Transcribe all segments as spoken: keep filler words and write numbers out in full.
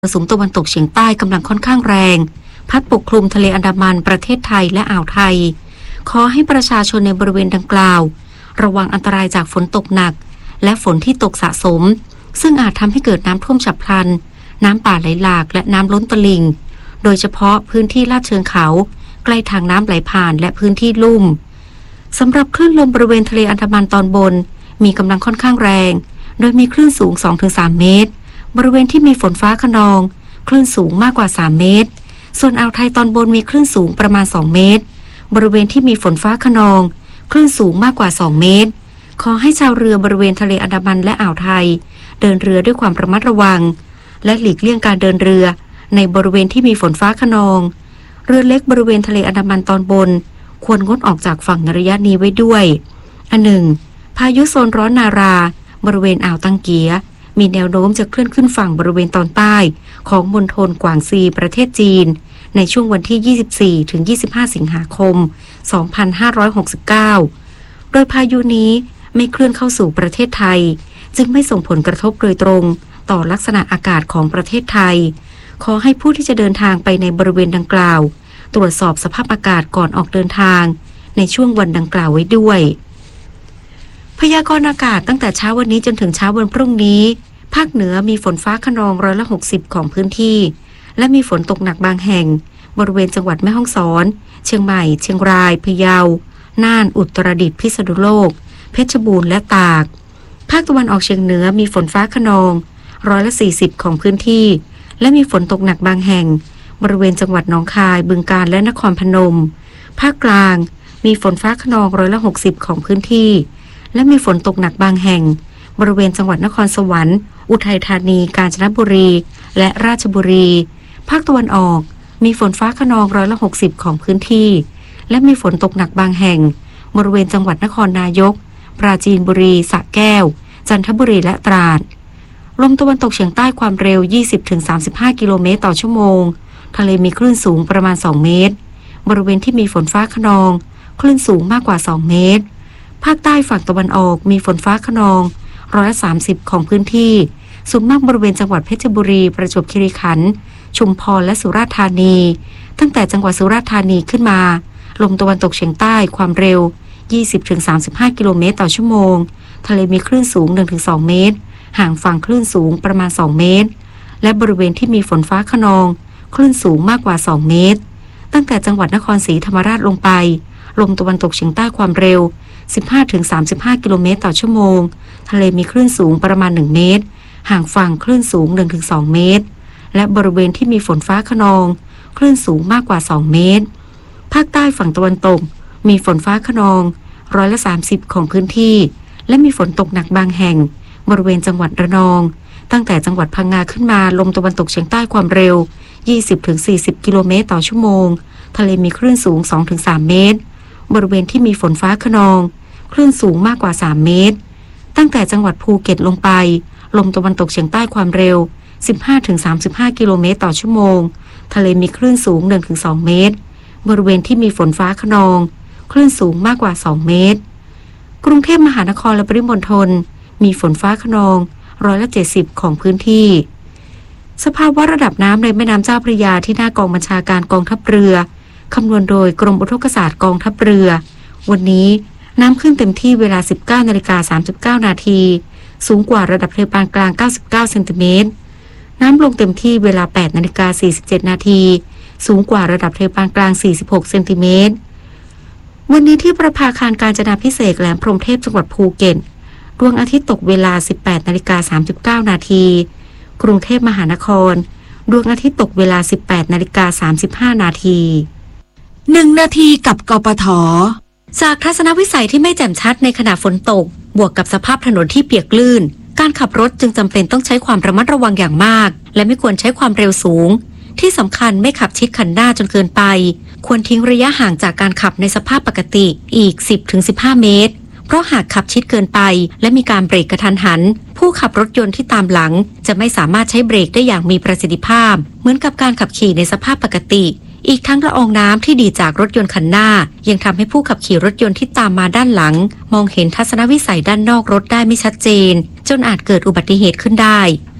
มรสุมตะวันตกเฉียงใต้กำลังค่อนข้างแรงพัดปกคลุมทะเลอันดามันประเทศไทยและอ่าวไทยขอให้ประชาชนในบริเวณดังกล่าวระวังอันตรายจากฝนตกหนักและฝนที่ตกสะสมซึ่งอาจทำให้เกิดน้ำท่วมฉับพลันน้ำป่าไหลหลากและน้ำล้นตลิ่งโดยเฉพาะพื้นที่ลาดเชิงเขาใกล้ทางน้ำไหลผ่านและพื้นที่ลุ่มสำหรับคลื่นลมบริเวณทะเลอันดามันตอนบนมีกำลังค่อนข้างแรงโดยมีคลื่นสูง สองถึงสาม เมตรบริเวณที่มีฝนฟ้าคะนองคลื่นสูงมากกว่าสามเมตรส่วนอ่าวไทยตอนบนมีคลื่นสูงประมาณสองเมตรบริเวณที่มีฝนฟ้าคะนองคลื่นสูงมากกว่าสองเมตรขอให้ชาวเรือบริเวณทะเลอันดามันและอ่าวไทยเดินเรือด้วยความระมัดระวังและหลีกเลี่ยงการเดินเรือในบริเวณที่มีฝนฟ้าคะนองเรือเล็กบริเวณทะเลอันดามันตอนบนควรงดออกจากฝั่งในระยะนี้ไว้ด้วยอันหนึ่งพายุโซนร้อนนาราบริเวณอ่าวตังเกียมีแนวโน้มจะเคลื่อนขึ้นฝั่งบริเวณตอนใต้ของมณฑลกวางซีประเทศจีนในช่วงวันที่ ยี่สิบสี่ถึงยี่สิบห้า สิงหาคม สองพันห้าร้อยหกสิบเก้า โดยพายุนี้ไม่เคลื่อนเข้าสู่ประเทศไทยจึงไม่ส่งผลกระทบโดยตรงต่อลักษณะอากาศของประเทศไทยขอให้ผู้ที่จะเดินทางไปในบริเวณดังกล่าวตรวจสอบสภาพอากาศก่อนออกเดินทางในช่วงวันดังกล่าวไว้ด้วยพยากรณ์อากาศตั้งแต่เช้าวันนี้จนถึงเช้าวันพรุ่งนี้ภาคเหนือมีฝนฟ้าคะนองร้อยละหกสิบของพื้นที่และมีฝนตกหนักบางแห่งบริเวณจังหวัดแม่ฮ่องสอนเชียงใหม่เชียงรายพะเยาน่านอุตรดิตถ์พิษณุโลกเพชรบูรณ์และตากภาคตะวันออกเฉียงเหนือมีฝนฟ้าคะนองร้อยละสี่สิบของพื้นที่และมีฝนตกหนักบางแห่งบริเวณจังหวัดหนองคายบึงกาฬและนครพนมภาคกลางมีฝนฟ้าคะนองร้อยละหกสิบของพื้นที่และมีฝนตกหนักบางแห่งบริเวณจังหวัดนครสวรรค์อุทัยธานีกาญจนบุรีและราชบุรีภาคตะวันออกมีฝนฟ้าคะนองร้อยละหกสิบของพื้นที่และมีฝนตกหนักบางแห่งบริเวณจังหวัดนครนายกปราจีนบุรีสระแก้วจันทบุรีและตราดลมตะวันตกเฉียงใต้ความเร็ว ยี่สิบถึงสามสิบห้า กิโลเมตรต่อชั่วโมงทะเลมีคลื่นสูงประมาณสองเมตรบริเวณที่มีฝนฟ้าคะนองคลื่นสูงมากกว่าสองเมตรภาคใต้ฝั่งตะวันออกมีฝนฟ้าคะนองร้อยละสามสิบของพื้นที่สูงมากบริเวณจังหวัดเพชรบุรีประจวบคีรีขันธ์ชุมพรและสุราษฎร์ธานีตั้งแต่จังหวัดสุราษฎร์ธานีขึ้นมาลมตะวันตกเฉียงใต้ความเร็ว ยี่สิบถึงสามสิบห้า กิโลเมตรต่อชั่วโมงทะเลมีคลื่นสูง หนึ่งถึงสอง เมตรห่างฝั่งคลื่นสูงประมาณสองเมตรและบริเวณที่มีฝนฟ้าคะนองคลื่นสูงมากกว่าสองเมตรตั้งแต่จังหวัดนครศรีธรรมราชลงไปลมตะวันตกเฉียงใต้ความเร็ว สิบห้าถึงสามสิบห้า กิโลเมตรต่อชั่วโมงทะเลมีคลื่นสูงประมาณหนึ่งเมตรห่างฝั่งคลื่นสูง หนึ่งถึงสอง เมตรและบริเวณที่มีฝนฟ้าคะนองคลื่นสูงมากกว่าสองเมตรภาคใต้ฝั่งตะวันตกมีฝนฟ้าคะนองร้อยละสามสิบของพื้นที่และมีฝนตกหนักบางแห่งบริเวณจังหวัดระนองตั้งแต่จังหวัดพังงาขึ้นมาลมตะวันตกเฉียงใต้ความเร็ว ยี่สิบถึงสี่สิบ กิโลเมตรต่อชั่วโมงทะเลมีคลื่นสูง สองถึงสาม เมตรบริเวณที่มีฝนฟ้าคะนองคลื่นสูงมากกว่าสามเมตรตั้งแต่จังหวัดภูเก็ตลงไปลมตะวันตกเฉียงใต้ความเร็ว สิบห้าถึงสามสิบห้า กิโลเมตรต่อชั่วโมงทะเลมีคลื่นสูง หนึ่งถึงสอง เมตรบริเวณที่มีฝนฟ้าคะนองคลื่นสูงมากกว่าสองเมตรกรุงเทพมหานครและปริมณฑลมีฝนฟ้าคะนองร้อยละเจ็ดสิบของพื้นที่สภาวะระดับน้ำในแม่น้ำเจ้าพระยาที่หน้ากองบัญชาการกองทัพเรือคำนวณโดยกรมอุทกศาสตร์กองทัพเรือวันนี้น้ำขึ้นเต็มที่เวลา สิบเก้านาฬิกาสามสิบเก้า นาทีสูงกว่าระดับทะเลปานกลางเก้าสิบเก้าเซนติเมตรน้ำลงเต็มที่เวลา แปดนาฬิกาสี่สิบเจ็ด นาทีสูงกว่าระดับทะเลปานกลางสี่สิบหกเซนติเมตรวันนี้ที่ประภาคารกาญจนาภิเษกแหลมพรหมเทพจังหวัดภูเก็ตดวงอาทิตย์ตกเวลา สิบแปดนาฬิกาสามสิบเก้า นาทีกรุงเทพมหานครดวงอาทิตย์ตกเวลา สิบแปดนาฬิกาสามสิบห้า นาทีหนึ่งนาทีกับกปท.จากทัศนวิสัยที่ไม่แจ่มชัดในขณะฝนตกบวกกับสภาพถนนที่เปียกลื่นการขับรถจึงจำเป็นต้องใช้ความระมัดระวังอย่างมากและไม่ควรใช้ความเร็วสูงที่สำคัญไม่ขับชิดคันหน้าจนเกินไปควรทิ้งระยะห่างจากการขับในสภาพปกติอีก สิบถึงสิบห้า เมตรเพราะหากขับชิดเกินไปและมีการเบรกกระทันหันผู้ขับรถยนต์ที่ตามหลังจะไม่สามารถใช้เบรกได้อย่างมีประสิทธิภาพเหมือนกับการขับขี่ในสภาพปกติอีกทั้งละอองน้ำที่ดีจากรถยนต์คันหน้ายังทำให้ผู้ขับขี่รถยนต์ที่ตามมาด้านหลังมองเห็นทัศนวิสัยด้านนอกรถได้ไม่ชัดเจนจนอาจเกิดอุบัติเหตุขึ้นได้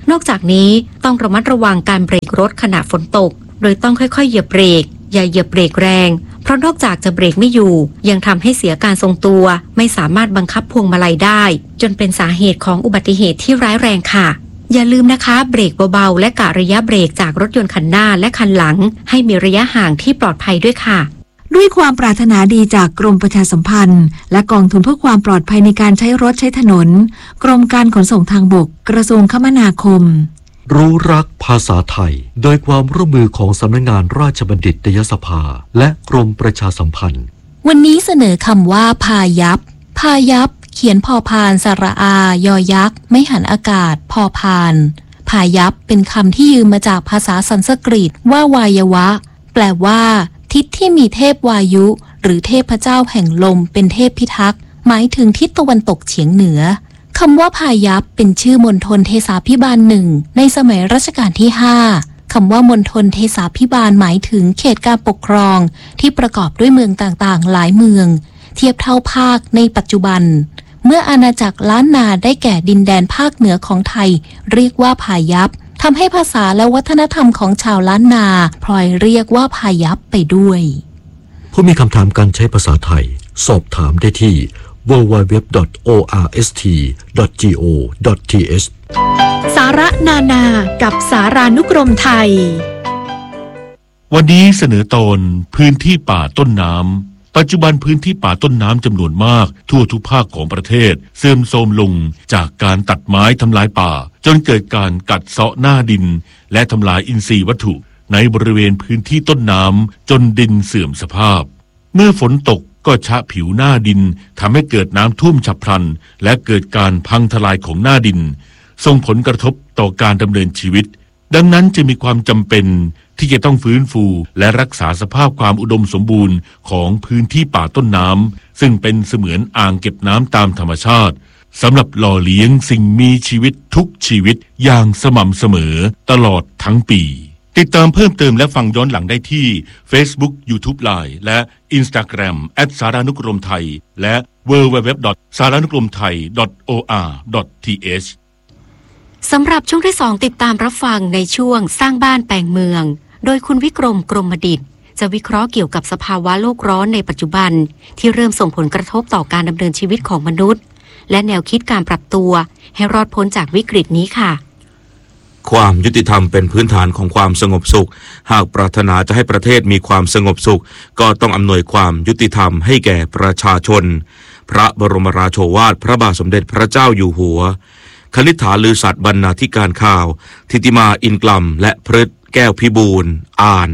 นอกจากนี้ต้องระมัดระวังการเบรกรถขณะฝนตกโดยต้องค่อยๆเหยียบเบรกอย่าเหยียบเบรกแรงเพราะนอกจากจะเบรกไม่อยู่ยังทำให้เสียการทรงตัวไม่สามารถบังคับพวงมาลัยได้จนเป็นสาเหตุของอุบัติเหตุที่ร้ายแรงค่ะอย่าลืมนะคะเบรกเบาๆและกะระยะเบรกจากรถยนต์คันหน้าและคันหลังให้มีระยะห่างที่ปลอดภัยด้วยค่ะด้วยความปรารถนาดีจากกรมประชาสัมพันธ์และกองทุนเพื่อความปลอดภัยในการใช้รถใช้ถนนกรมการขนส่งทางบกกระทรวงคมนาคมรู้รักภาษาไทยโดยความร่วมมือของสำนักงานราชบัณฑิตยสภาและกรมประชาสัมพันธ์วันนี้เสนอคำว่าพายัพพายัพเขียนพอพานสระอายอยักษ์ไม่หันอากาศพอพานพายัพเป็นคำที่ยืมมาจากภาษาสันสกฤตว่าวายวะแปลว่าทิศที่มีเทพวายุหรือเทพเจ้าแห่งลมเป็นเทพพิทักษ์หมายถึงทิศตะวันตกเฉียงเหนือคำว่าพายัพเป็นชื่อมณฑลเทสาภิบาลหนึ่งในสมัยรัชกาลที่ห้าคำว่ามณฑลเทสาภิบาลหมายถึงเขตการปกครองที่ประกอบด้วยเมืองต่างๆหลายเมืองเทียบเท่าภาคในปัจจุบันเมื่ออาณาจักรล้านนาได้แก่ดินแดนภาคเหนือของไทยเรียกว่าพายัพทำให้ภาษาและวัฒนธรรมของชาวล้านนาพลอยเรียกว่าพายัพไปด้วยผู้มีคำถามการใช้ภาษาไทยสอบถามได้ที่ ดับเบิลยู ดับเบิลยู ดับเบิลยู ดอท โอ อาร์ เอส ที ดอท จี โอ ดอท ที เอชสาระนานากับสารานุกรมไทยวันนี้เสนอตอนพื้นที่ป่าต้นน้ำปัจจุบันพื้นที่ป่าต้นน้ำจำนวนมากทั่วทุกภาคของประเทศเสื่อมโทรมลงจากการตัดไม้ทำลายป่าจนเกิดการกัดเซาะหน้าดินและทำลายอินทรีย์วัตถุในบริเวณพื้นที่ต้นน้ำจนดินเสื่อมสภาพเมื่อฝนตกก็ชะผิวหน้าดินทำให้เกิดน้ำท่วมฉับพลันและเกิดการพังทลายของหน้าดินส่งผลกระทบต่อการดำเนินชีวิตดังนั้นจะมีความจำเป็นที่จะต้องฟื้นฟูและรักษาสภาพความอุดมสมบูรณ์ของพื้นที่ป่าต้นน้ำซึ่งเป็นเสมือนอ่างเก็บน้ำตามธรรมชาติสำหรับหล่อเลี้ยงสิ่งมีชีวิตทุกชีวิตอย่างสม่ำเสมอตลอดทั้งปีติดตามเพิ่มเติมและฟังย้อนหลังได้ที่ Facebook YouTube Line และ Instagram แอท สารานุกรมไทยและ ดับเบิลยู ดับเบิลยู ดับเบิลยู ดอท สารานุกรมไทย ดอท โอ อาร์ ดอท ที เอชสำหรับช่วงที่สองติดตามรับฟังในช่วงสร้างบ้านแปลงเมืองโดยคุณวิกรมกรมดิษฐ์จะวิเคราะห์เกี่ยวกับสภาวะโลกร้อนในปัจจุบันที่เริ่มส่งผลกระทบต่อการดำเนินชีวิตของมนุษย์และแนวคิดการปรับตัวให้รอดพ้นจากวิกฤตนี้ค่ะความยุติธรรมเป็นพื้นฐานของความสงบสุขหากปรารถนาจะให้ประเทศมีความสงบสุขก็ต้องอำนวยความยุติธรรมให้แก่ประชาชนพระบรมราโชวาทพระบาทสมเด็จพระเจ้าอยู่หัวคณิษฐาลือสัตย์บรรณาธิการข่าวทิติมาอินกลัมและพฤทธิ์แก้วพิบูลอ่าน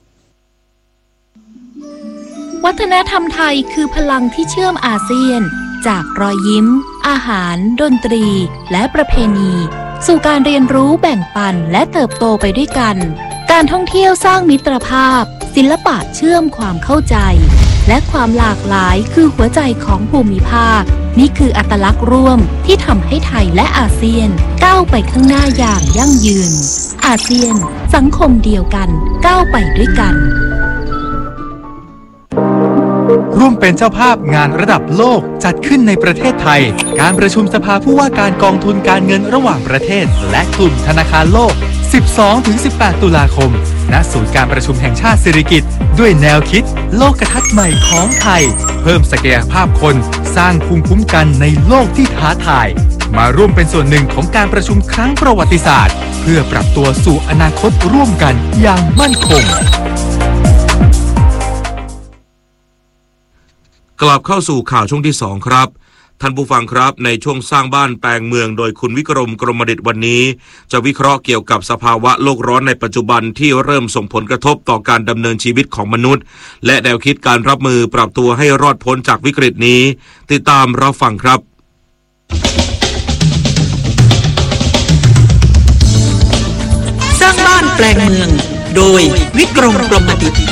วัฒนธรรมไทยคือพลังที่เชื่อมอาเซียนจากรอยยิ้มอาหารดนตรีและประเพณีสู่การเรียนรู้แบ่งปันและเติบโตไปด้วยกันการท่องเที่ยวสร้างมิตรภาพศิลปะเชื่อมความเข้าใจและความหลากหลายคือหัวใจของภูมิภาคนี่คืออัตลักษณ์ร่วมที่ทำให้ไทยและอาเซียนก้าวไปข้างหน้าอย่างยั่งยืนอาเซียนสังคมเดียวกันก้าวไปด้วยกันร่วมเป็นเจ้าภาพงานระดับโลกจัดขึ้นในประเทศไทยการประชุมสภาผู้ว่าการกองทุนการเงินระหว่างประเทศและกลุ่มธนาคารโลก สิบสองถึงสิบแปด ตุลาคมณศูนย์การประชุมแห่งชาติสิริกิติ์ด้วยแนวคิดโลกทัศน์ใหม่ของไทยเพิ่มศักยภาพคนสร้างภูมิคุ้มกันในโลกที่ท้าทายมาร่วมเป็นส่วนหนึ่งของการประชุมครั้งประวัติศาสตร์เพื่อปรับตัวสู่อนาคตร่วมกันอย่างมั่นคงกลับเข้าสู่ข่าวช่วงที่สองครับท่านผู้ฟังครับในช่วงสร้างบ้านแปลงเมืองโดยคุณวิกรมกรมดิษฐ์วันนี้จะวิเคราะห์เกี่ยวกับสภาวะโลกร้อนในปัจจุบันที่เริ่มส่งผลกระทบต่อการดำเนินชีวิตของมนุษย์และแนวคิดการรับมือปรับตัวให้รอดพ้นจากวิกฤตนี้ติดตามรับฟังครับสร้างบ้านแปลงเมืองโดยวิกรมกรมดิษฐ์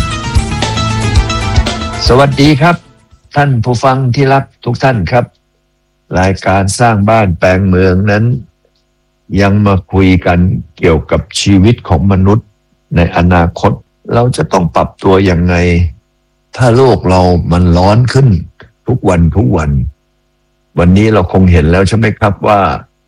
สวัสดีครับท่านผู้ฟังที่รักทุกท่านครับรายการสร้างบ้านแปลงเมืองนั้นยังมาคุยกันเกี่ยวกับชีวิตของมนุษย์ในอนาคตเราจะต้องปรับตัวยังไงถ้าโลกเรามันร้อนขึ้นทุกวันทุกวันวันนี้เราคงเห็นแล้วใช่ไหมครับว่า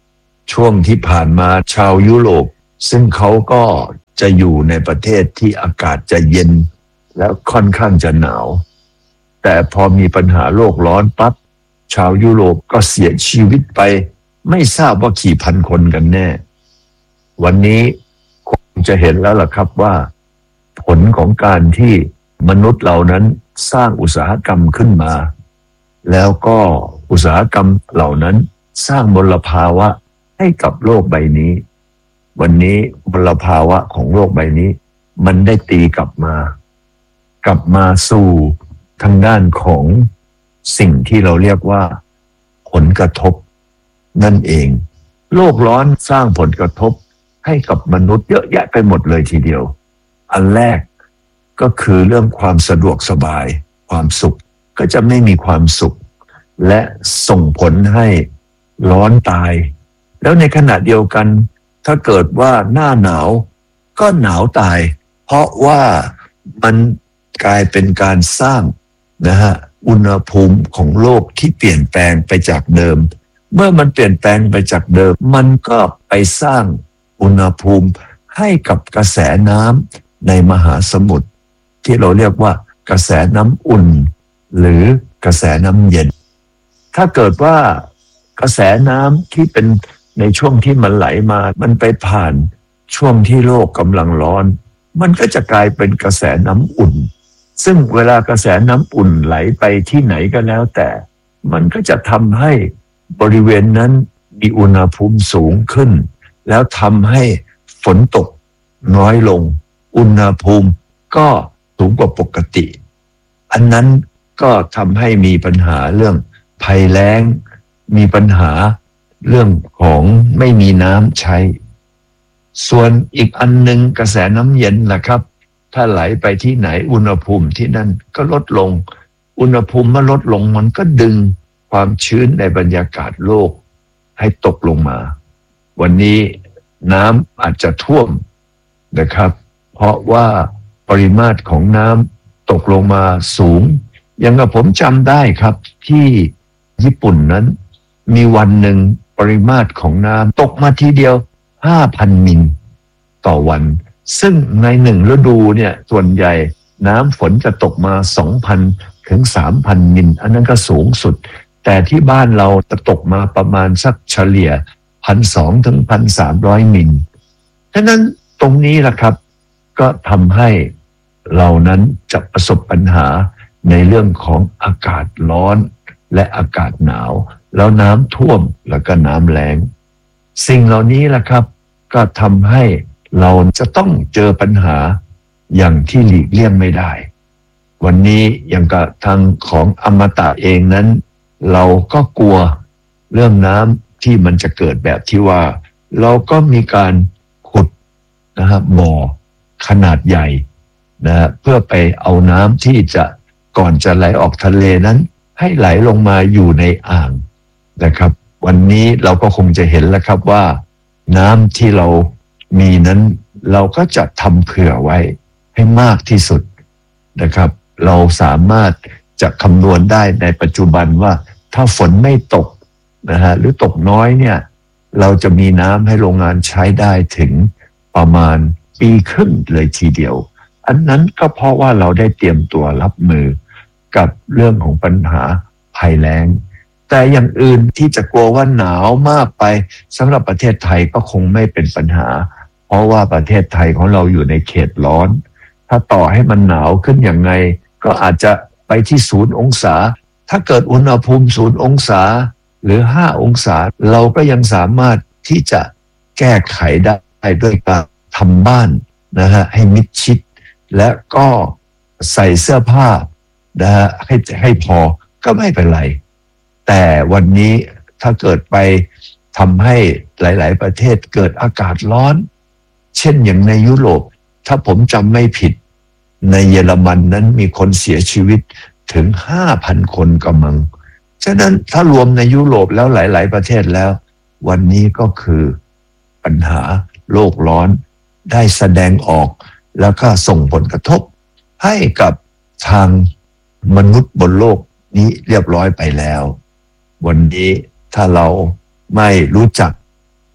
ช่วงที่ผ่านมาชาวยุโรปซึ่งเขาก็จะอยู่ในประเทศที่อากาศจะเย็นแล้วค่อนข้างจะหนาวแต่พอมีปัญหาโลกร้อนปั๊บชาวยุโรปก็เสียชีวิตไปไม่ทราบว่ากี่พันคนกันแน่วันนี้คงจะเห็นแล้วล่ะครับว่าผลของการที่มนุษย์เหล่านั้นสร้างอุตสาหกรรมขึ้นมาแล้วก็อุตสาหกรรมเหล่านั้นสร้างมลภาวะให้กับโลกใบนี้วันนี้มลภาวะของโลกใบนี้มันได้ตีกลับมากลับมาสู่ทางด้านของสิ่งที่เราเรียกว่าผลกระทบนั่นเองโลกร้อนสร้างผลกระทบให้กับมนุษย์เยอะแยะไปหมดเลยทีเดียวอันแรกก็คือเรื่องความสะดวกสบายความสุขก็จะไม่มีความสุขและส่งผลให้ร้อนตายแล้วในขณะเดียวกันถ้าเกิดว่าหน้าหนาวก็หนาวตายเพราะว่ามันกลายเป็นการสร้างนะฮะอุณหภูมิของโลกที่เปลี่ยนแปลงไปจากเดิมเมื่อมันเปลี่ยนแปลงไปจากเดิมมันก็ไปสร้างอุณหภูมิให้กับกระแสน้ำในมหาสมุทรที่เราเรียกว่ากระแสน้ำอุ่นหรือกระแสน้ำเย็นถ้าเกิดว่ากระแสน้ำที่เป็นในช่วงที่มันไหลมามันไปผ่านช่วงที่โลกกำลังร้อนมันก็จะกลายเป็นกระแสน้ำอุ่นซึ่งเวลากระแสน้ำอุ่นไหลไปที่ไหนก็แล้วแต่มันก็จะทำให้บริเวณนั้นมีอุณหภูมิสูงขึ้นแล้วทำให้ฝนตกน้อยลงอุณหภูมิก็สูงกว่าปกติอันนั้นก็ทำให้มีปัญหาเรื่องภัยแล้งมีปัญหาเรื่องของไม่มีน้ำใช้ส่วนอีกอันหนึ่งกระแสน้ำเย็นล่ะครับถ้าไหลไปที่ไหนอุณหภูมิที่นั่นก็ลดลงอุณหภูมิเมื่อลดลงมันก็ดึงความชื้นในบรรยากาศโลกให้ตกลงมาวันนี้น้ำอาจจะท่วมนะครับเพราะว่าปริมาตรของน้ำตกลงมาสูงอย่างกับผมจำได้ครับที่ญี่ปุ่นนั้นมีวันหนึ่งปริมาตรของน้ำตกมาทีเดียว ห้าพัน มิลต่อวันซึ่งในหนึ่งฤดูเนี่ยส่วนใหญ่น้ำฝนจะตกมา สองพัน ถึง สามพัน มิลอันนั้นก็สูงสุดแต่ที่บ้านเราจะตกมาประมาณสักเฉลี่ย หนึ่งพันสองร้อย ถึง หนึ่งพันสามร้อย มิลฉะนั้นตรงนี้ล่ะครับก็ทำให้เรานั้นจะประสบปัญหาในเรื่องของอากาศร้อนและอากาศหนาวแล้วน้ำท่วมแล้วก็น้ำแล้งสิ่งเหล่านี้ล่ะครับก็ทำให้เราจะต้องเจอปัญหาอย่างที่หลีกเลี่ยงไม่ได้วันนี้อย่างกับทางของอมตะเองนั้นเราก็กลัวเรื่องน้ำที่มันจะเกิดแบบที่ว่าเราก็มีการขุดนะครับบ่อขนาดใหญ่นะเพื่อไปเอาน้ำที่จะก่อนจะไหลออกทะเลนั้นให้ไหลลงมาอยู่ในอ่างนะครับวันนี้เราก็คงจะเห็นแล้วครับว่าน้ำที่เรามีนั้นเราก็จะทำเผื่อไว้ให้มากที่สุดนะครับเราสามารถจะคำนวณได้ในปัจจุบันว่าถ้าฝนไม่ตกนะฮะหรือตกน้อยเนี่ยเราจะมีน้ำให้โรงงานใช้ได้ถึงประมาณปีครึ่งเลยทีเดียวอันนั้นก็เพราะว่าเราได้เตรียมตัวรับมือกับเรื่องของปัญหาภัยแล้งแต่อย่างอื่นที่จะกลัวว่าหนาวมากไปสำหรับประเทศไทยก็คงไม่เป็นปัญหาเพราะว่าประเทศไทยของเราอยู่ในเขตร้อนถ้าต่อให้มันหนาวขึ้นอย่างไงก็อาจจะไปที่ศูนย์องศาถ้าเกิดอุณหภูมิศูนย์องศาหรือห้าองศาเราก็ยังสามารถที่จะแก้ไขได้ด้วยการทำบ้านนะฮะให้มิดชิดและก็ใส่เสื้อผ้านะฮะให้ให้พอก็ไม่เป็นไรแต่วันนี้ถ้าเกิดไปทำให้หลายๆประเทศเกิดอากาศร้อนเช่นอย่างในยุโรปถ้าผมจำไม่ผิดในเยอรมันนั้นมีคนเสียชีวิตถึง ห้าพัน คนกำลังฉะนั้นถ้ารวมในยุโรปแล้วหลายๆประเทศแล้ววันนี้ก็คือปัญหาโลกร้อนได้แสดงออกแล้วก็ส่งผลกระทบให้กับทางมนุษย์บนโลกนี้เรียบร้อยไปแล้ววันนี้ถ้าเราไม่รู้จัก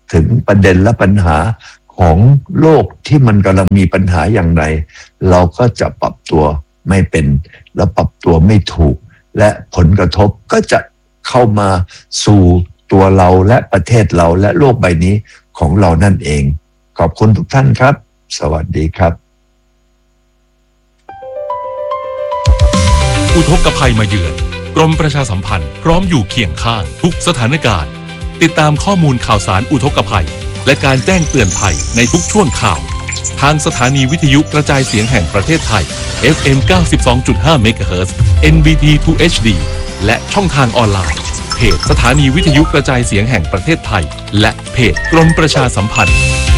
ถึงประเด็นและปัญหาของโลกที่มันกำลังมีปัญหาอย่างไรเราก็จะปรับตัวไม่เป็นและปรับตัวไม่ถูกและผลกระทบก็จะเข้ามาสู่ตัวเราและประเทศเราและโลกใบนี้ของเรานั่นเองขอบคุณทุกท่านครับสวัสดีครับอุทกภัยมาเยือนกรมประชาสัมพันธ์พร้อมอยู่เคียงข้างทุกสถานการณ์ติดตามข้อมูลข่าวสารอุทกภัยและการแจ้งเตือนภัยในทุกช่วงข่าวทางสถานีวิทยุกระจายเสียงแห่งประเทศไทย เอฟ เอ็ม เก้าสิบสองจุดห้า เมกะเฮิรตซ์ เอ็น บี ที ทู เอช ดี และช่องทางออนไลน์เพจสถานีวิทยุกระจายเสียงแห่งประเทศไทยและเพจกรมประชาสัมพันธ์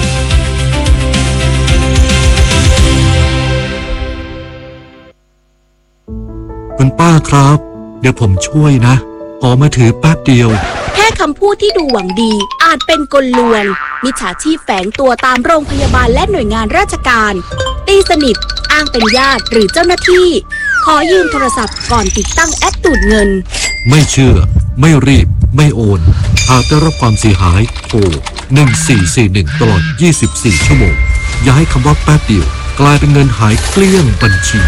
คุณป้าครับเดี๋ยวผมช่วยนะขอมาถือแป๊บเดียวแค่คำพูดที่ดูหวังดีอาจเป็นกลลวงมิจฉาชีพแฝงตัวตามโรงพยาบาลและหน่วยงานราชการตีสนิทอ้างเป็นญาติหรือเจ้าหน้าที่ขอยืมโทรศัพท์ก่อนติดตั้งแอปดูดเงินไม่เชื่อไม่รีบไม่โอนหากได้รับความเสียหายโทรหนึ่งสี่สี่หนึ่งตลอดยี่สิบสี่ชั่วโมงอย่าให้คำว่าแป๊บเดียวกลายเป็นเงินหายเกลี้ยงบัญชี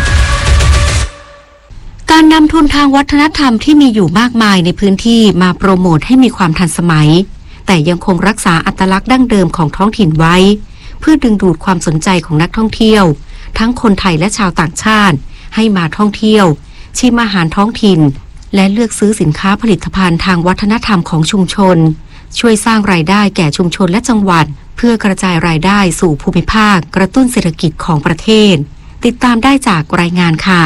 การนำทุนทางวัฒนธรรมที่มีอยู่มากมายในพื้นที่มาโปรโมทให้มีความทันสมัยแต่ยังคงรักษาอัตลักษณ์ดั้งเดิมของท้องถิ่นไว้เพื่อดึงดูดความสนใจของนักท่องเที่ยวทั้งคนไทยและชาวต่างชาติให้มาท่องเที่ยวชิมอาหารท้องถิ่นและเลือกซื้อสินค้าผลิตภัณฑ์ทางวัฒนธรรมของชุมชนช่วยสร้างรายได้แก่ชุมชนและจังหวัดเพื่อกระจายรายได้สู่ภูมิภาคกระตุ้นเศรษฐกิจของประเทศติดตามได้จากรายงานค่ะ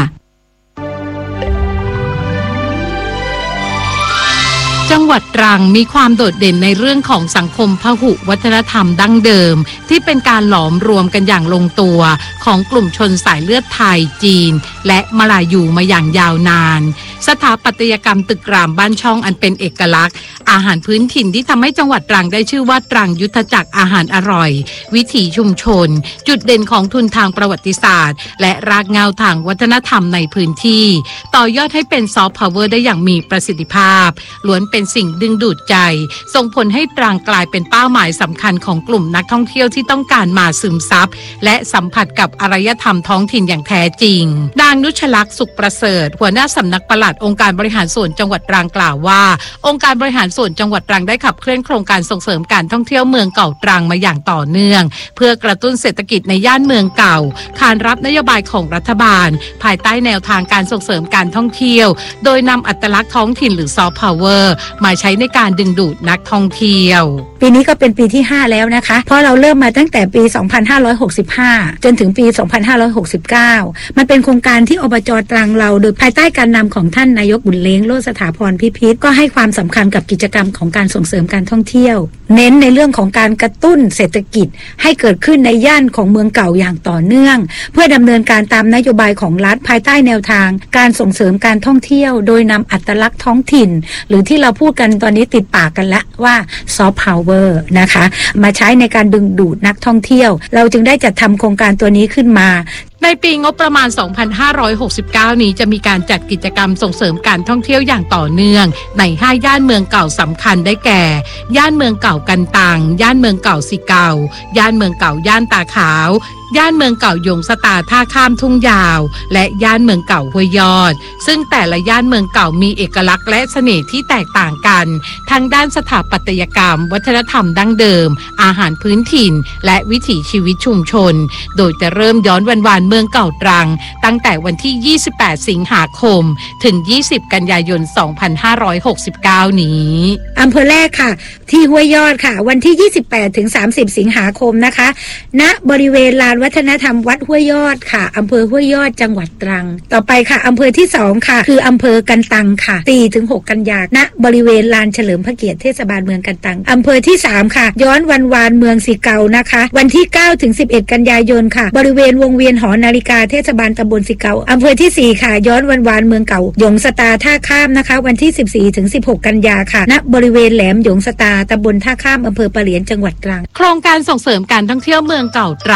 จังหวัดตรังมีความโดดเด่นในเรื่องของสังคมพหุวัฒนธรรมดั้งเดิมที่เป็นการหลอมรวมกันอย่างลงตัวของกลุ่มชนสายเลือดไทยจีนและมลายูมาอย่างยาวนานสถาปัตยกรรมตึกรามบ้านช่องอันเป็นเอกลักษณ์อาหารพื้นถิ่นที่ทำให้จังหวัดตรังได้ชื่อว่าตรังยุทธจักรอาหารอร่อยวิถีชุมชนจุดเด่นของทุนทางประวัติศาสตร์และรากเหง้าทางวัฒนธรรมในพื้นที่ต่อยอดให้เป็นซอฟต์พาวเวอร์ได้อย่างมีประสิทธิภาพล้วนเป็นสิ่งดึงดูดใจส่งผลให้ตรังกลายเป็นเป้าหมายสำคัญของกลุ่มนักท่องเที่ยวที่ต้องการมาซึมซับและสัมผัสกับอารยธรรมท้องถิ่นอย่างแท้จริงนางนุชลักษณ์สุขประเสริฐหัวหน้าสำนักปลัดองค์การบริหารส่วนจังหวัดตรังกล่าวว่าองค์การบริหารส่วนจังหวัดตรังได้ขับเคลื่อนโครงการส่งเสริมการท่องเที่ยวเมืองเก่าตรังมาอย่างต่อเนื่องเพื่อกระตุ้นเศรษฐกิจในย่านเมืองเก่าขานรับนโยบายของรัฐบาลภายใต้แนวทางการส่งเสริมการท่องเที่ยวโดยนำอัตลักษณ์ท้องถิ่นหรือซอฟต์พาวเวอร์มาใช้ในการดึงดูดนักท่องเที่ยวปีนี้ก็เป็นปีที่ห้าแล้วนะคะเพราะเราเริ่มมาตั้งแต่ปีสองพันห้าร้อยหกสิบห้าจนถึงปีสองพันห้าร้อยหกสิบเก้ามันเป็นโครงการที่อบจ.ตรังเราโดยภายใต้การนำของท่านนายกบุญเล้งโลสถาพรพิพิธก็ให้ความสำคัญกับกิจกรรมของการส่งเสริมการท่องเที่ยวเน้นในเรื่องของการกระตุ้นเศรษฐกิจให้เกิดขึ้นในย่านของเมืองเก่าอย่างต่อเนื่องเพื่อดำเนินการตามนโยบายของรัฐภายใต้แนวทางการส่งเสริมการท่องเที่ยวโดยนำอัตลักษณ์ท้องถิ่นหรือที่เราพูดกันตอนนี้ติดปากกันละว่าซอฟต์พาวเวอร์นะคะมาใช้ในการดึงดูดนักท่องเที่ยวเราจึงได้จัดทำโครงการตัวนี้ขึ้นมาในปีงบประมาณสองพันห้าร้อยหกสิบเก้านี้จะมีการจัดกิจกรรมส่งเสริมการท่องเที่ยวอย่างต่อเนื่องในห้าย่านเมืองเก่าสำคัญได้แก่ย่านเมืองเก่ากันตังย่านเมืองเก่าสิเก่าย่านเมืองเก่าย่านตาขาวย่านเมืองเก่ายงสตาท่าข้ามทุ่งยาวและย่านเมืองเก่าห้วยยอดซึ่งแต่ละย่านเมืองเก่ามีเอกลักษณ์และเสน่ห์ที่แตกต่างกันทั้งด้านสถาปัตยกรรมวัฒนธรรมดั้งเดิมอาหารพื้นถิ่นและวิถีชีวิตชุมชนโดยจะเริ่มย้อนวันวานเมืองเก่าตรังตั้งแต่วันที่ยี่สิบแปดสิงหาคมถึงยี่สิบกันยายนสองพันห้าร้อยหกสิบเก้านี้อำเภอแรกค่ะที่ห้วยยอดค่ะวันที่ยี่สิบแปดถึงสามสิบสิงหาคมนะคะณบริเวณลานวัฒนธรรมวัดห้วยยอดค่ะอำเภอห้วยยอดจังหวัดตรังต่อไปค่ะอำเภอที่สองค่ะคืออำเภอกันตังค่ะสี่ถึงหกกันยายนณบริเวณลานเฉลิมพระเกียรติเทศบาลเมืองกันตังอำเภอที่สามค่ะย้อนวันวานเมืองสิเก่านะคะวันที่เก้าถึงสิบเอ็ดกันยายนค่ะบริเวณวงเวียนหอนาฬิกาเทศบาลตำบลสิเก่าอำเภอที่สี่ค่ะย้อนวันวานเมืองเก่าหยงสตาท่าข้ามนะคะวันที่สิบสี่ถึงสิบหกกันยาค่ะณบริเวณแหลมหยงสตาตำบลท่าข้ามอำเภอปะเหลียนจังหวัดตรังโครงการส่งเสริมการท่องเที่ยวเมืองเก่าตรังย้อน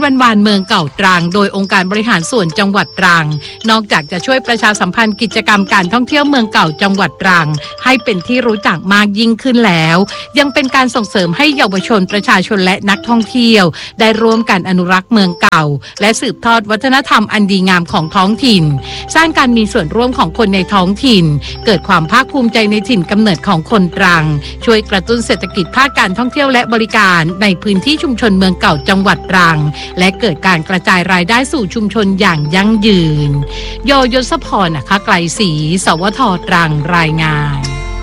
วันวานเมืองเก่าตรังโดยองค์การบริหารส่วนจังหวัดตรังนอกจากจะช่วยประชาสัมพันธ์กิจกรรมการท่องเที่ยวเมืองเก่าจังหวัดตรังให้เป็นที่รู้จักมากยิ่งขึ้นแล้วยังเป็นการส่งเสริมให้เยาวชนประชาชนและนักท่องเที่ยวได้ร่วมกันอนุรักษ์เมืองเก่าและสืบทอดวัฒนธรรมอันดีงามของท้องถิ่นสร้างการมีส่วนร่วมของคนในท้องถิ่นเกิดความภาคภูมิใจในถิ่นกำเนิดของคนตรังช่วยกระตุ้นเศรษฐกิจภาคการท่องเที่ยวและบริการในพื้นที่ชุมชนเมืองเก่าจังหวัดตรังและเกิดการกระจายรายได้สู่ชุมชนอย่างยั่งยืนโยยศพรนะคะไกลศรีสวทตรังรายงาน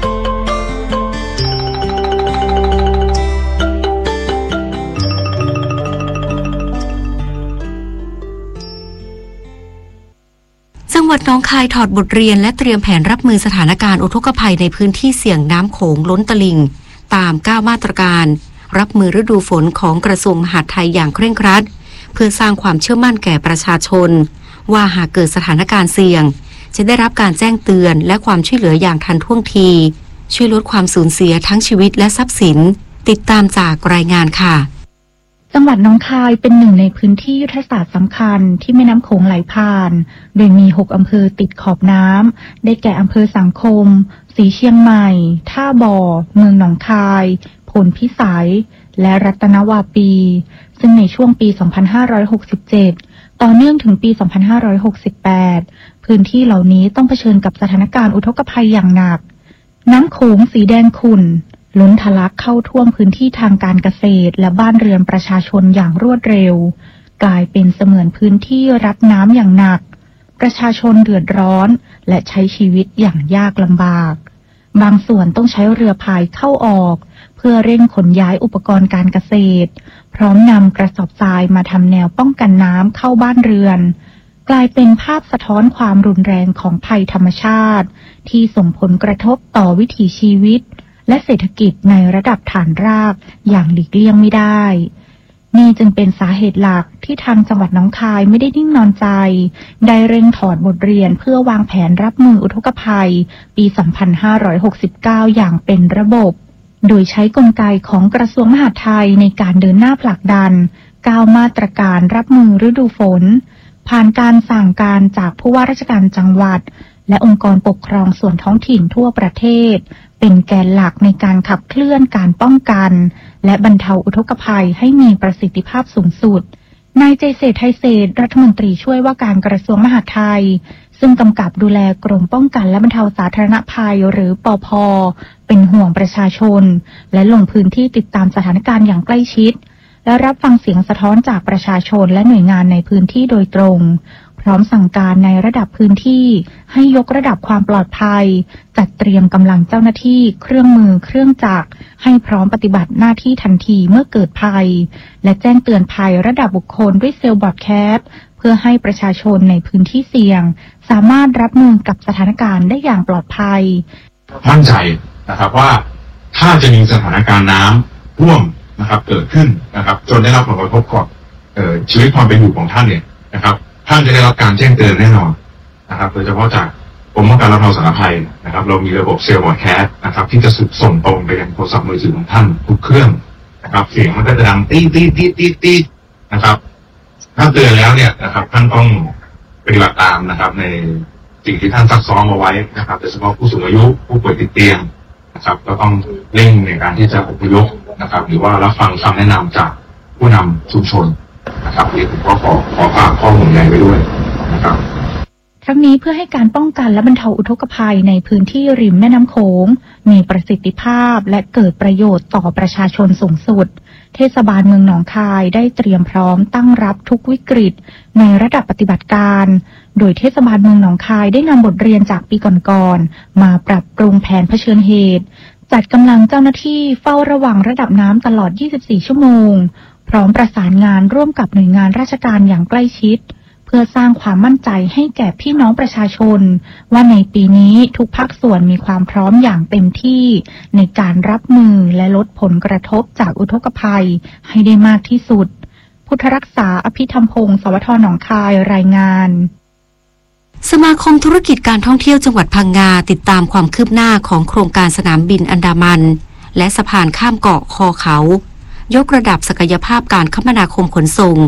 จังหวัดหนองคายถอดบทเรียนและเตรียมแผนรับมือสถานการณ์อุทกภัยในพื้นที่เสี่ยงน้ำโขงล้นตลิ่งตามเก้ามาตรการรับมือฤดูฝนของกระทรวงมหาดไทยอย่างเคร่งครัดเพื่อสร้างความเชื่อมั่นแก่ประชาชนว่าหากเกิดสถานการณ์เสี่ยงจะได้รับการแจ้งเตือนและความช่วยเหลืออย่างทันท่วงทีช่วยลดความสูญเสียทั้งชีวิตและทรัพย์สินติดตามจากรายงานค่ะจังหวัดหนองคายเป็นหนึ่งในพื้นที่ยุทธศาสตร์สำคัญที่แม่น้ำโขงไหลผ่านโดยมีหกอำเภอติดขอบน้ำได้แก่อำเภอสังคมศรีเชียงใหม่ท่าบ่อเมืองหนองคายพลพิสัยและรัตนวาปีซึ่งในช่วงปี สองพันห้าร้อยหกสิบเจ็ด ต่อเนื่องถึงปี สองพันห้าร้อยหกสิบแปด พื้นที่เหล่านี้ต้องเผชิญกับสถานการณ์อุทกภัยอย่างหนักน้ำโขงสีแดงขุ่นล้นทะลักเข้าท่วมพื้นที่ทางการเกษตรและบ้านเรือนประชาชนอย่างรวดเร็วกลายเป็นเสมือนพื้นที่รับน้ำอย่างหนักประชาชนเดือดร้อนและใช้ชีวิตอย่างยากลำบากบางส่วนต้องใช้เรือพายเข้าออกเพื่อเร่งขนย้ายอุปกรณ์การเกษตรพร้อมนำกระสอบทรายมาทำแนวป้องกันน้ำเข้าบ้านเรือนกลายเป็นภาพสะท้อนความรุนแรงของภัยธรรมชาติที่ส่งผลกระทบต่อวิถีชีวิตและเศรษฐกิจในระดับฐานรากอย่างหลีกเลี่ยงไม่ได้นี่จึงเป็นสาเหตุหลักที่ทางจังหวัดหนองคายไม่ได้นิ่งนอนใจได้เร่งถอดบทเรียนเพื่อวางแผนรับมืออุทกภัยปี สองพันห้าร้อยหกสิบเก้า อย่างเป็นระบบโดยใช้กลไกของกระทรวงมหาดไทยในการเดินหน้าผลักดันเก้ามาตรการรับมือฤดูฝนผ่านการสั่งการจากผู้ว่าราชการจังหวัดและองค์กรปกครองส่วนท้องถิ่นทั่วประเทศเป็นแกนหลักในการขับเคลื่อนการป้องกันและบรรเทาอุทกภัยให้มีประสิทธิภาพสูงสุดนายเจเศรษฐ์ไทยเศรษฐ์รัฐมนตรีช่วยว่าการกระทรวงมหาดไทยซึ่งกำกับดูแลกรมป้องกันและบรรเทาสาธารณภัยหรือปภ.เป็นห่วงประชาชนและลงพื้นที่ติดตามสถานการณ์อย่างใกล้ชิดและรับฟังเสียงสะท้อนจากประชาชนและหน่วยงานในพื้นที่โดยตรงพร้อมสั่งการในระดับพื้นที่ให้ยกระดับความปลอดภัยจัดเตรียมกำลังเจ้าหน้าที่เครื่องมือเครื่องจักรให้พร้อมปฏิบัติหน้าที่ทันทีเมื่อเกิดภัยและแจ้งเตือนภัยระดับบุคคลด้วยเซลล์บอร์ดแคสต์เพื่อให้ประชาชนในพื้นที่เสี่ยงสามารถรับมือกับสถานการณ์ได้อย่างปลอดภัยมั่นใจนะครับว่าถ้าจะมีสถานการณ์น้ำท่วมนะครับเกิดขึ้นนะครับจนได้รับผลกระทบกับชีวิตความเป็นอยู่ของท่านเนี่ยนะครับท่านจะได้รับการแจ้งเตือนแน่นอนนะครับโดยเฉพาะจากกรมป้องกันและบรรเทาสาธารณภัยนะครับเรามีระบบเซลล์บอร์ดแคสต์นะครับที่จะส่งตรงไปยังโทรศัพท์มือถือของท่านทุกเครื่องนะครับเสียงมันก็จะดังตีตีตีตีตีนะครับถ้าเตือนแล้วเนี่ยนะครับท่านต้องปฏิบัติตามนะครับในสิ่งที่ท่านซักซ้อมเอาไว้นะครับโดยเฉพาะผู้สูงอายุผู้ป่วยติดเตียงนะครับก็ต้องเร่งในการที่จะอพยพนะครับหรือว่ารับฟังคำแนะนำจากผู้นำชุมชนนะครับที่ผมก็ขอขอฝากข้อมูลใหญ่ไปด้วยนะครับทั้งนี้เพื่อให้การป้องกันและบรรเทาอุทกภัยในพื้นที่ริมแม่น้ำโขงมีประสิทธิภาพและเกิดประโยชน์ต่อประชาชนสูงสุดเทศบาลเมืองหนองคายได้เตรียมพร้อมตั้งรับทุกวิกฤตในระดับปฏิบัติการโดยเทศบาลเมืองหนองคายได้นำบทเรียนจากปีก่อนๆมาปรับปรุงแผนเผชิญเหตุจัดกำลังเจ้าหน้าที่เฝ้าระวังระดับน้ำตลอดยี่สิบสี่ชั่วโมงพร้อมประสานงานร่วมกับหน่วยงานราชการอย่างใกล้ชิดเพื่อสร้างความมั่นใจให้แก่พี่น้องประชาชนว่าในปีนี้ทุกภาคส่วนมีความพร้อมอย่างเต็มที่ในการรับมือและลดผลกระทบจากอุทกภัยให้ได้มากที่สุดพุทธรักษาอภิธรรมพงศ์สวทหนองคายรายงานสมาคมธุรกิจการท่องเที่ยวจังหวัดพังงาติดตามความคืบหน้าของโครงการสนามบินอันดามันและสะพานข้ามเกาะคอเขายกระดับศักยภาพการคมนาคมขนส่ง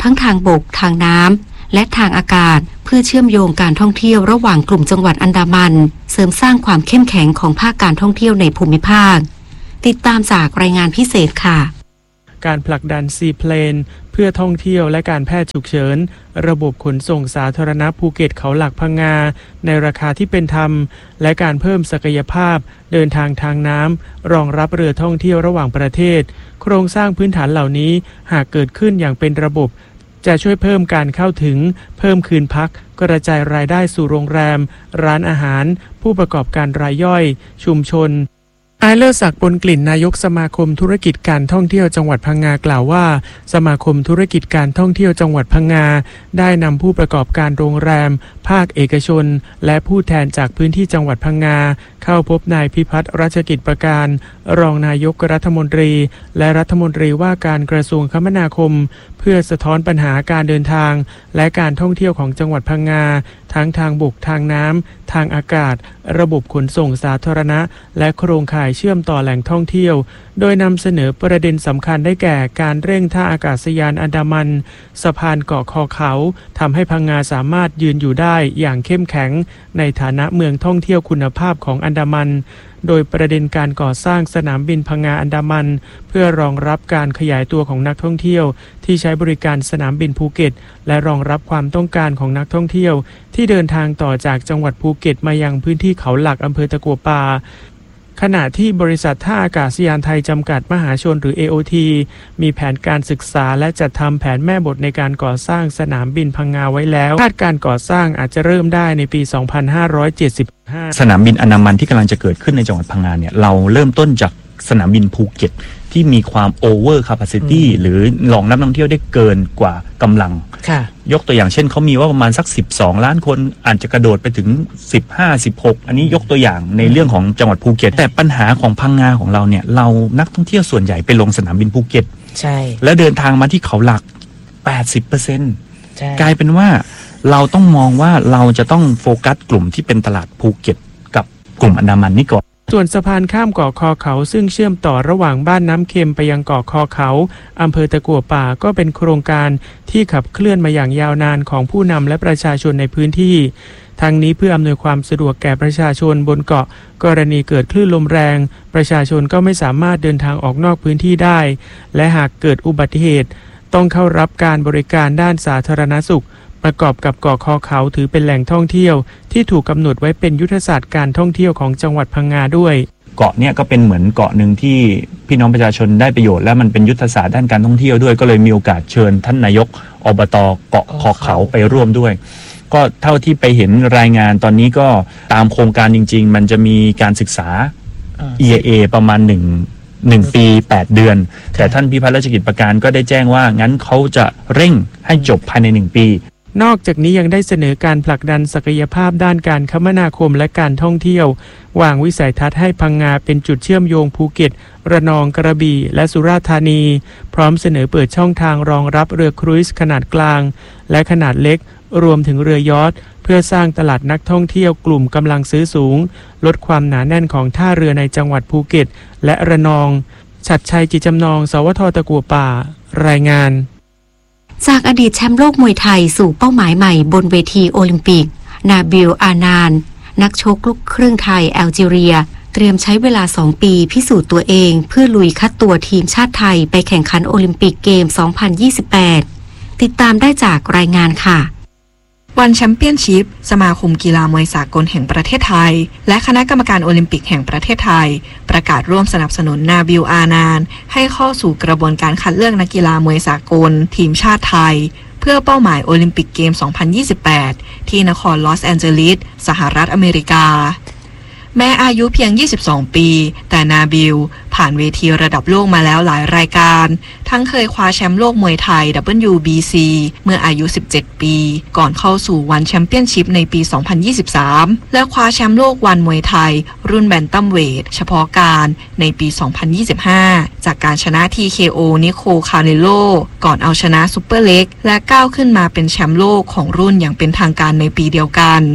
ทั้งทางบกทางน้ำและทางอากาศเพื่อเชื่อมโยงการท่องเที่ยวระหว่างกลุ่มจังหวัดอันดามันเสริมสร้างความเข้มแข็งของภาคการท่องเที่ยวในภูมิภาคติดตามจากรายงานพิเศษค่ะการผลักดันซีเพลนเพื่อท่องเที่ยวและการแพทย์ฉุกเฉินระบบขนส่งสาธารณะภูเก็ตเขาหลักพังงาในราคาที่เป็นธรรมและการเพิ่มศักยภาพเดินทางทางน้ำรองรับเรือท่องเที่ยวระหว่างประเทศโครงสร้างพื้นฐานเหล่านี้หากเกิดขึ้นอย่างเป็นระบบจะช่วยเพิ่มการเข้าถึงเพิ่มคืนพักกระจายรายได้สู่โรงแรมร้านอาหารผู้ประกอบการรายย่อยชุมชนนายเลิศศักดิ์ปนกลิ่นนายกสมาคมธุรกิจการท่องเที่ยวจังหวัดพังงากล่าวว่าสมาคมธุรกิจการท่องเที่ยวจังหวัดพังงาได้นำผู้ประกอบการโรงแรมภาคเอกชนและผู้แทนจากพื้นที่จังหวัดพังงาเข้าพบนายพิพัฒน์รัชกิจประการรองนายกรัฐมนตรีและรัฐมนตรีว่าการกระทรวงคมนาคมเพื่อสะท้อนปัญหาการเดินทางและการท่องเที่ยวของจังหวัดพังงาทั้งทางบกทางน้ำทางอากาศระบบขนส่งสาธารณะและโครงข่ายเชื่อมต่อแหล่งท่องเที่ยวโดยนำเสนอประเด็นสำคัญได้แก่การเร่งท่าอากาศยานอันดามันสะพานเกาะคอเขาทำให้พังงาสามารถยืนอยู่ได้อย่างเข้มแข็งในฐานะเมืองท่องเที่ยวคุณภาพของอันดามันโดยประเด็นการก่อสร้างสนามบินพังงาอันดามันเพื่อรองรับการขยายตัวของนักท่องเที่ยวที่ใช้บริการสนามบินภูเก็ตและรองรับความต้องการของนักท่องเที่ยวที่เดินทางต่อจากจังหวัดภูเก็ตมายังพื้นที่เขาหลักอำเภอตะกัวป่าขณะที่บริษัทท่าอากาศยานไทยจำกัดมหาชนหรือ เอ โอ ที มีแผนการศึกษาและจัดทำแผนแม่บทในการก่อสร้างสนามบินพังงาไว้แล้วคาดการก่อสร้างอาจจะเริ่มได้ในปี สองพันห้าร้อยเจ็ดสิบห้าสนามบินอันดามันที่กำลังจะเกิดขึ้นในจังหวัดพังงาเนี่ยเราเริ่มต้นจากสนามบินภูเก็ตที่มีความ over capacity หรือรองรับนักท่องเที่ยวได้เกินกว่ากำลังยกตัวอย่างเช่นเขามีว่าประมาณสักสิบสองล้านคนอาจจะกระโดดไปถึงสิบห้า สิบหกอันนี้ยกตัวอย่างในเรื่องของจังหวัดภูเก็ตแต่ปัญหาของพังงาของเราเนี่ยเรานักท่องเที่ยวส่วนใหญ่ไปลงสนามบินภูเก็ตใช่แล้วเดินทางมาที่เขาหลัก แปดสิบเปอร์เซ็นต์ ใช่กลายเป็นว่าเราต้องมองว่าเราจะต้องโฟกัสกลุ่มที่เป็นตลาดภูเก็ตกับกลุ่มอันดามันนี่ก่อนส่วนสะพานข้ามเกาะคอเขาซึ่งเชื่อมต่อระหว่างบ้านน้ำเค็มไปยังเกาะคอเขาอำเภอตะกั่วป่าก็เป็นโครงการที่ขับเคลื่อนมาอย่างยาวนานของผู้นำและประชาชนในพื้นที่ทั้งนี้เพื่ออำนวยความสะดวกแก่ประชาชนบนเกาะกรณีเกิดคลื่นลมแรงประชาชนก็ไม่สามารถเดินทางออกนอกพื้นที่ได้และหากเกิดอุบัติเหตุต้องเข้ารับการบริการด้านสาธารณสุขประกอบกับเกาะคอเขาถือเป็นแหล่งท่องเที่ยวที่ถูกกำหนดไว้เป็นยุทธศาสตร์การท่องเที่ยวของจังหวัดพังงาด้วยเกาะเนี่ยก็เป็นเหมือนเกาะหนึ่งที่พี่น้องประชาชนได้ประโยชน์และมันเป็นยุทธศาสตร์ด้านการท่องเที่ยวด้วยก็เลยมีโอกาสเชิญท่านนายกอบต.เกาะคอเขาไปร่วมด้วยก็เท่าที่ไปเห็นรายงานตอนนี้ก็ตามโครงการจริงๆมันจะมีการศึกษา อี เอ เอ ประมาณหนึ่งหนึ่งปีแปดเดือนแต่ท่านพิพัฒน์รัชกิจประการก็ได้แจ้งว่างั้นเขาจะเร่งให้จบภายในหนึ่งปีนอกจากนี้ยังได้เสนอการผลักดันศักยภาพด้านการคมนาคมและการท่องเที่ยววางวิสัยทัศน์ให้พังงาเป็นจุดเชื่อมโยงภูเก็ตระนองกระบี่และสุราษฎร์ธานีพร้อมเสนอเปิดช่องทางรองรับเรือครูซขนาดกลางและขนาดเล็กรวมถึงเรือยอชท์เพื่อสร้างตลาดนักท่องเที่ยวกลุ่มกำลังซื้อสูงลดความหนาแน่นของท่าเรือในจังหวัดภูเก็ตและระนองฉัตรชัยจิตจำนองสวทตะกั่วป่ารายงานจากอดีตแชมป์โลกมวยไทยสู่เป้าหมายใหม่บนเวทีโอลิมปิกนาบิลอานานนักชกลูกครึ่งไทยแอลจีเรียเตรียมใช้เวลาสองปีพิสูจน์ตัวเองเพื่อลุยคัดตัวทีมชาติไทยไปแข่งขันโอลิมปิกเกม สองพันยี่สิบแปด ติดตามได้จากรายงานค่ะวันแชมเปี้ยนชิพสมาคมกีฬามวยสากลแห่งประเทศไทยและคณะกรรมการโอลิมปิกแห่งประเทศไทยประกาศร่วมสนับสนุนนาบิลอานานให้เข้าสู่กระบวนการคัดเลือกนักกีฬามวยสากลทีมชาติไทยเพื่อเป้าหมายโอลิมปิกเกม สองพันยี่สิบแปด ที่นครลอสแอนเจลิสสหรัฐอเมริกาแม้อายุเพียงยี่สิบสองปีแต่นาบิลผ่านเวทีระดับโลกมาแล้วหลายรายการทั้งเคยคว้าแชมป์โลกมวยไทย ดับเบิลยู บี ซี เมื่ออายุสิบเจ็ดปีก่อนเข้าสู่วันแชมเปี้ยนชิพในปี สองพันยี่สิบสาม และคว้าแชมป์โลกวันมวยไทยรุ่นแบนตัมเวทเฉพาะการในปี สองพันยี่สิบห้า จากการชนะ ที เค โอ นิโคล คาเนโลก่อนเอาชนะซุปเปอร์เล็กและก้าวขึ้นมาเป็นแชมป์โลกของรุ่นอย่างเป็นทางการในปีเดียวกันแ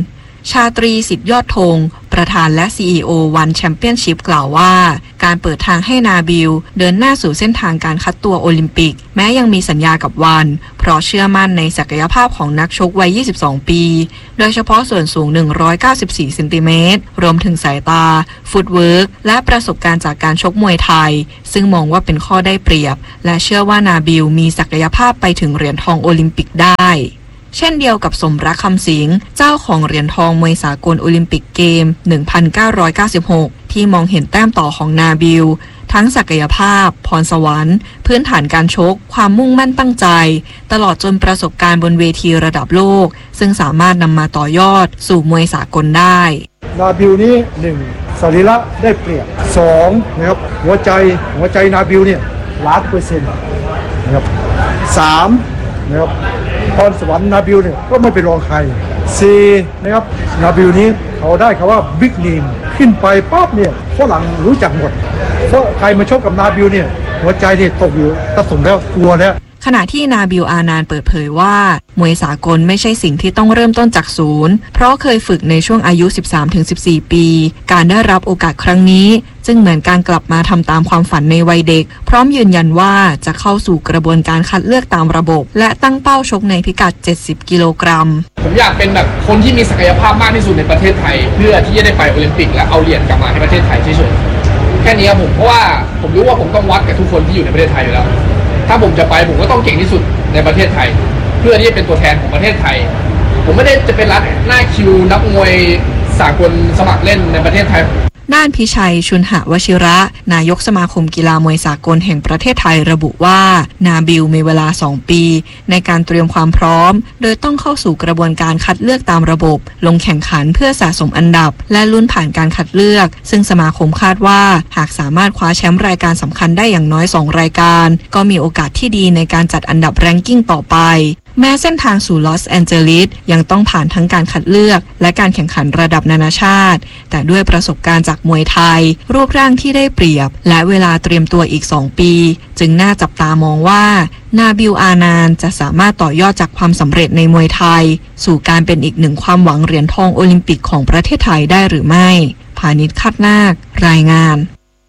ชาตรีสิทธิยอดธงประธานและ ซี อี โอ วันแชมเปี้ยนชิพกล่าวว่าการเปิดทางให้นาบิลเดินหน้าสู่เส้นทางการคัดตัวโอลิมปิกแม้ยังมีสัญญากับวันเพราะเชื่อมั่นในศักยภาพของนักชกวัยยี่สิบสองปีโดยเฉพาะส่วนสูงหนึ่งร้อยเก้าสิบสี่เซนติเมตรรวมถึงสายตาฟุตเวิร์กและประสบการณ์จากการชกมวยไทยซึ่งมองว่าเป็นข้อได้เปรียบและเชื่อว่านาบิลมีศักยภาพไปถึงเหรียญทองโอลิมปิกได้เช่นเดียวกับสมรักคำสิงเจ้าของเหรียญทองมวยสากลโอลิมปิกเกม หนึ่งพันเก้าร้อยเก้าสิบหก ที่มองเห็นแต้มต่อของนาบิลทั้งศักยภาพพรสวรรค์พื้นฐานการชกความมุ่งมั่นตั้งใจตลอดจนประสบการณ์บนเวทีระดับโลกซึ่งสามารถนำมาต่อยอดสู่มวยสากลได้นาบิลนี้หนึ่งสรีระได้เปรียบสองนะครับหัวใจหัวใจนาบิลเนี่ยล้านเปอร์เซ็นต์นะครับสามนะครับพรสวรรค์นาบิลเนี่ยก็ไม่เป็นรองใครสี่นะครับนาบิลนี้เขาได้คำว่าบิ๊กเนมขึ้นไปปั๊บเนี่ยฝรั่งรู้จักหมดเพราะใครมาชกกับนาบิลเนี่ยหัวใจเนี่ยตกอยู่ตะสมแล้วกลัวแล้วขณะที่นาบิลอานานเปิดเผยว่ามวยสากลไม่ใช่สิ่งที่ต้องเริ่มต้นจากศูนย์เพราะเคยฝึกในช่วงอายุ สิบสามถึงสิบสี่ ปีการได้รับโอกาสครั้งนี้จึงเหมือนการกลับมาทำตามความฝันในวัยเด็กพร้อมยืนยันว่าจะเข้าสู่กระบวนการคัดเลือกตามระบบและตั้งเป้าชกในพิกัดเจ็ดสิบกิโลกรัมผมอยากเป็นแบบคนที่มีศักยภาพมากที่สุดในประเทศไทยเพื่อที่จะได้ไปโอลิมปิกและเอาเหรียญกลับมาให้ประเทศไทยเฉยๆแค่นี้ครับผมเพราะว่าผมรู้ว่าผมต้องวัดกับทุกคนที่อยู่ในประเทศไทยอยู่แล้วถ้าผมจะไปผมก็ต้องเก่งที่สุดในประเทศไทยเพื่อที่จะเป็นตัวแทนของประเทศไทยผมไม่ได้จะเป็นรัฐหน้าคิวนักมวยสากลสมัครเล่นในประเทศไทยด้านพิชัยชุนหวชิระนายกสมาคมกีฬามวยสากลแห่งประเทศไทยระบุว่านาบิลมีเวลาสองปีในการเตรียมความพร้อมโดยต้องเข้าสู่กระบวนการคัดเลือกตามระบบลงแข่งขันเพื่อสะสมอันดับและลุ้นผ่านการคัดเลือกซึ่งสมาคมคาดว่าหากสามารถคว้าแชมป์รายการสำคัญได้อย่างน้อยสองรายการก็มีโอกาสที่ดีในการจัดอันดับแรงกิ้งต่อไปแม้เส้นทางสู่ลอสแอนเจลิสยังต้องผ่านทั้งการคัดเลือกและการแข่งขันระดับนานาชาติแต่ด้วยประสบการณ์จากมวยไทยรูปร่างที่ได้เปรียบและเวลาเตรียมตัวอีกสองปีจึงน่าจับตามองว่านาบิลอานานจะสามารถต่อยอดจากความสำเร็จในมวยไทยสู่การเป็นอีกหนึ่งความหวังเหรียญทองโอลิมปิกของประเทศไทยได้หรือไม่พานิช คัดนาครายงาน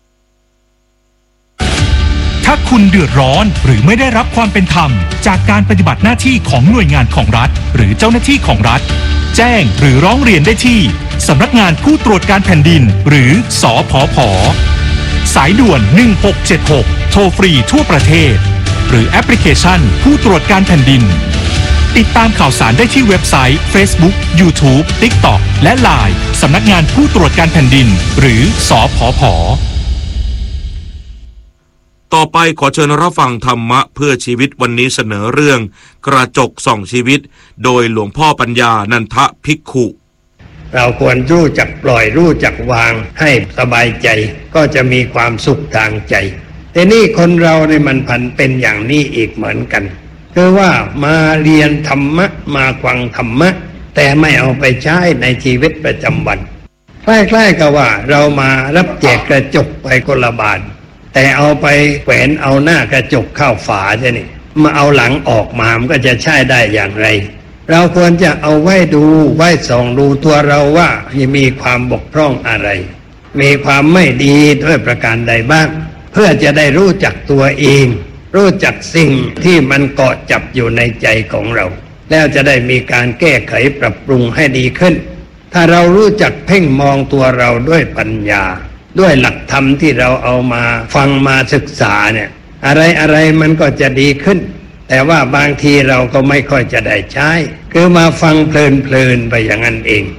ถ้าคุณเดือดร้อนหรือไม่ได้รับความเป็นธรรมจากการปฏิบัติหน้าที่ของหน่วยงานของรัฐหรือเจ้าหน้าที่ของรัฐแจ้งหรือร้องเรียนได้ที่สำนักงานผู้ตรวจการแผ่นดินหรือสผผ.สายด่วนหนึ่งหกเจ็ดหกโทรฟรีทั่วประเทศหรือแอปพลิเคชันผู้ตรวจการแผ่นดินติดตามข่าวสารได้ที่เว็บไซต์ Facebook YouTube TikTok และ ไลน์ สำนักงานผู้ตรวจการแผ่นดินหรือสผผ. ต่อไปขอเชิญรับฟังธรรมะเพื่อชีวิตวันนี้เสนอเรื่องกระจกส่องชีวิตโดยหลวงพ่อปัญญานันทภิกขุเราควรรู้จักปล่อยรู้จักวางให้สบายใจก็จะมีความสุขทางใจแต่นี่คนเราเนี่ยมันพันเป็นอย่างนี้อีกเหมือนกันคือว่ามาเรียนธรรมะมาฟังธรรมะแต่ไม่เอาไปใช้ในชีวิตประจำวันคล้ายๆกับว่าเรามารับแจกกระจกไปคนละบาทแต่เอาไปแขวนเอาหน้ากระจกเข้าฝาใช่ไหมมาเอาหลังออกมามันก็จะใช้ได้อย่างไรเราควรจะเอาไว้ดูไว้ส่องดูตัวเราว่ามีความบกพร่องอะไรมีความไม่ดีด้วยประการใดบ้างเพื่อจะได้รู้จักตัวเองรู้จักสิ่งที่มันเกาะจับอยู่ในใจของเราแล้วจะได้มีการแก้ไขปรับปรุงให้ดีขึ้นถ้าเรารู้จักเพ่งมองตัวเราด้วยปัญญาด้วยหลักธรรมที่เราเอามาฟังมาศึกษาเนี่ยอะไรอะไรมันก็จะดีขึ้นแต่ว่าบางทีเราก็ไม่ค่อยจะได้ใช้คือมาฟังเพลินๆไปอย่างนั้นเอง